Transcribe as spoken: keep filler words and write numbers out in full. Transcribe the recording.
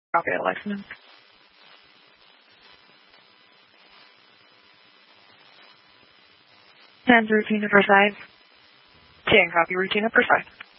Copy at Lexington. And routine to Versailles. ten, copy routine to Versailles.